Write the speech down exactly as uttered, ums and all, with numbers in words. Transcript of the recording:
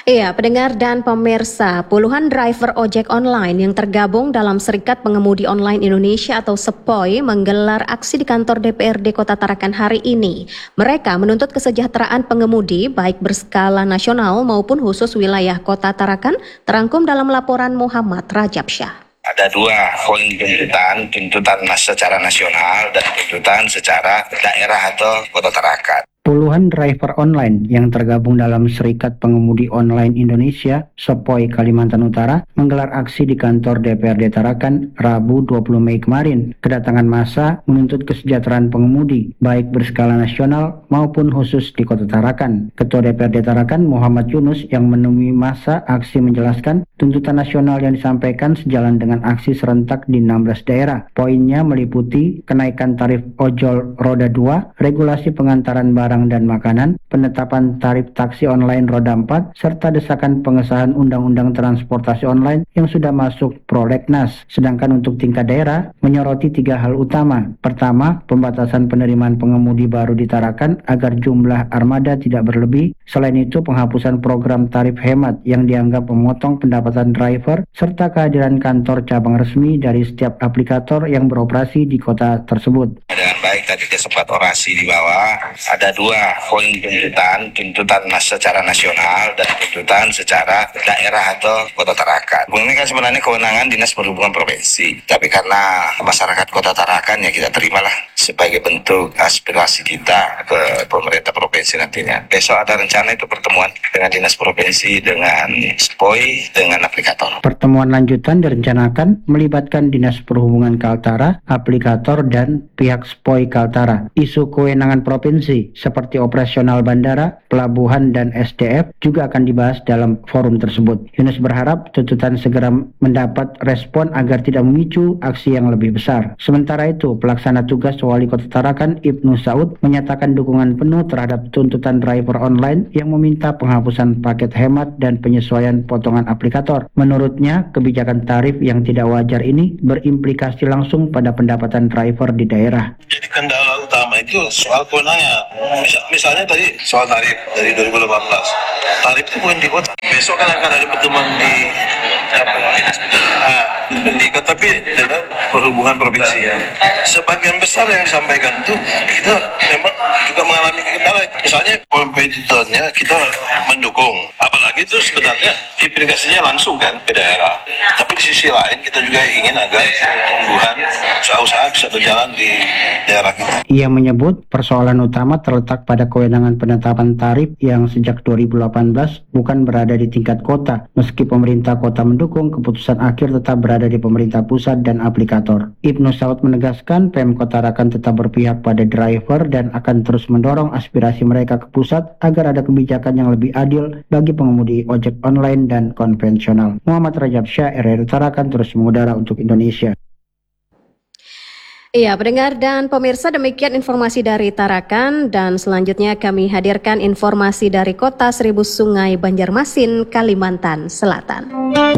Iya, pendengar dan pemirsa, puluhan driver ojek online yang tergabung dalam Serikat Pengemudi Online Indonesia atau SEPOI menggelar aksi di kantor D P R D Kota Tarakan hari ini. Mereka menuntut kesejahteraan pengemudi baik berskala nasional maupun khusus wilayah Kota Tarakan, terangkum dalam laporan Muhammad Rajab Syah. Ada dua poin tuntutan, tuntutan secara nasional dan tuntutan secara daerah atau Kota Tarakan. Puluhan driver online yang tergabung dalam Serikat Pengemudi Online Indonesia, SEPOI Kalimantan Utara, menggelar aksi di kantor D P R D Tarakan Rabu dua puluh Mei kemarin. Kedatangan massa menuntut kesejahteraan pengemudi, baik berskala nasional maupun khusus di Kota Tarakan. Ketua D P R D Tarakan Muhammad Yunus yang menemui massa aksi menjelaskan tuntutan nasional yang disampaikan sejalan dengan aksi serentak di enam belas daerah. Poinnya meliputi kenaikan tarif ojol roda dua, regulasi pengantaran barang dan makanan, penetapan tarif taksi online roda empat, serta desakan pengesahan Undang-Undang Transportasi Online yang sudah masuk prolegnas. Sedangkan untuk tingkat daerah, menyoroti tiga hal utama. Pertama, pembatasan penerimaan pengemudi baru di Tarakan agar jumlah armada tidak berlebih. Selain itu, penghapusan program tarif hemat yang dianggap memotong pendapatan driver, serta kehadiran kantor cabang resmi dari setiap aplikator yang beroperasi di kota tersebut. Dengan baik tadi dia sempat orasi di bawah, ada dua poin tuntutan, tuntutan secara nasional dan tuntutan secara daerah atau Kota Tarakan. Ini kan sebenarnya kewenangan Dinas Perhubungan Provinsi, tapi karena masyarakat Kota Tarakan ya kita terimalah sebagai bentuk aspirasi kita ke pemerintah provinsi nantinya. Besok ada rencana itu pertemuan dengan Dinas Provinsi, dengan SEPOI, dengan aplikator. Pertemuan lanjutan direncanakan melibatkan Dinas Perhubungan Kaltara, aplikator, dan pihak SEPOI Kaltara. Isu kewenangan provinsi seperti operasional bandara, pelabuhan, dan S D F juga akan dibahas dalam forum tersebut. Yunus berharap tuntutan segera mendapat respon agar tidak memicu aksi yang lebih besar. Sementara itu, pelaksana tugas Wali Kota Tarakan Ibnu Saud menyatakan dukungan penuh terhadap tuntutan driver online yang meminta penghapusan paket hemat dan penyesuaian potongan aplikator. Menurutnya, kebijakan tarif yang tidak wajar ini berimplikasi langsung pada pendapatan driver di daerah. Jadi kendala utama itu soal kewenangan. Misal, misalnya tadi soal tarif dari dua ribu delapan belas. Tarif itu bukan di kota. Besok kan akan ada pertemuan di apa? Nah, di kota, tapi dalam perhubungan provinsi ya. Sebagian besar yang disampaikan itu kita memang juga mengalami kendala. Misalnya kompetitornya kita mendukung, apalagi itu sebenarnya implikasinya langsung kan ke daerah. Tapi di sisi lain kita juga ingin agar pertumbuhan usaha-usaha bisa berjalan di daerah kita. Ia menyebut persoalan utama terletak pada kewenangan penetapan tarif yang sejak dua ribu delapan belas bukan berada di tingkat kota. Meski pemerintah kota mendukung, keputusan akhir tetap berada di pemerintah pusat dan aplikator. Ibnu Saud menegaskan Pemkot Tarakan tetap berpihak pada driver dan akan terus mendorong aspirasi mereka ke pusat agar ada kebijakan yang lebih adil bagi pengemudi ojek online dan konvensional. Muhammad Rajab Syah, R R I Tarakan, terus mengudara untuk Indonesia. Iya, pendengar dan pemirsa, demikian informasi dari Tarakan, dan selanjutnya kami hadirkan informasi dari Kota Seribu Sungai, Banjarmasin, Kalimantan Selatan.